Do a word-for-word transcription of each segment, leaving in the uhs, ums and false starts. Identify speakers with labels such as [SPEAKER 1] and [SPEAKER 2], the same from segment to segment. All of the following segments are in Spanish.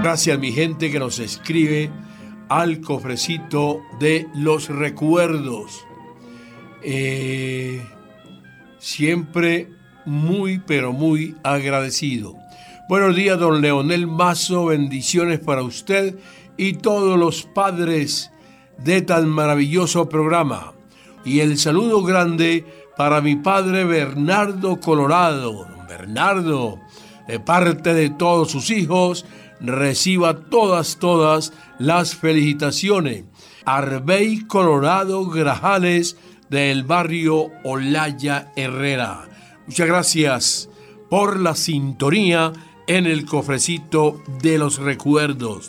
[SPEAKER 1] Gracias, mi gente que nos escribe al cofrecito de los recuerdos. Eh, siempre muy, pero muy agradecido. Buenos días, don Leonel Mazo. Bendiciones para usted y todos los padres de tan maravilloso programa. Y el saludo grande para mi padre Bernardo Colorado. Don Bernardo, de parte de todos sus hijos, reciba todas, todas las felicitaciones. Arbey Colorado Grajales, del barrio Olaya Herrera. Muchas gracias por la sintonía en el cofrecito de los recuerdos.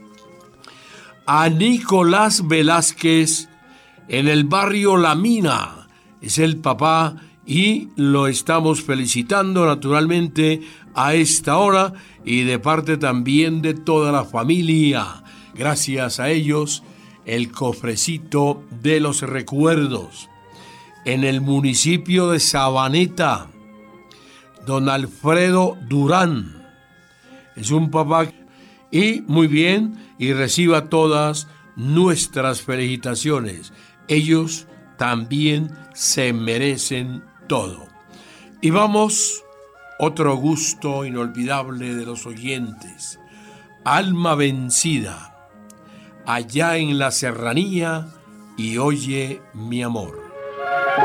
[SPEAKER 1] A Nicolás Velázquez, en el barrio La Mina, es el papá y lo estamos felicitando naturalmente a esta hora y de parte también de toda la familia. Gracias a ellos, el cofrecito de los recuerdos. En el municipio de Sabaneta, don Alfredo Durán, es un papá y muy bien, y reciba todas nuestras felicitaciones. Ellos también se merecen todo. Y vamos, otro gusto inolvidable de los oyentes. Alma vencida, allá en la serranía, y oye mi amor.